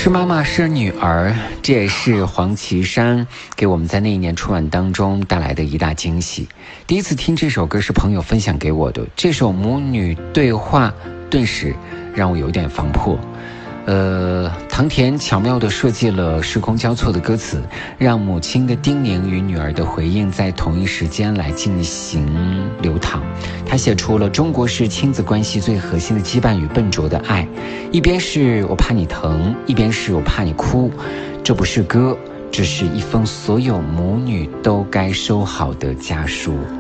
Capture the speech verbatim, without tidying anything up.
是妈妈是女儿，这也是黄绮珊给我们在那一年春晚当中带来的一大惊喜。第一次听这首歌是朋友分享给我的，这首母女对话顿时让我有点放破。呃，唐田巧妙地设计了时空交错的歌词，让母亲的叮咛与女儿的回应在同一时间来进行流淌。他写出了中国式亲子关系最核心的羁绊与笨拙的爱，一边是我怕你疼，一边是我怕你哭。这不是歌，这是一封所有母女都该收好的家书。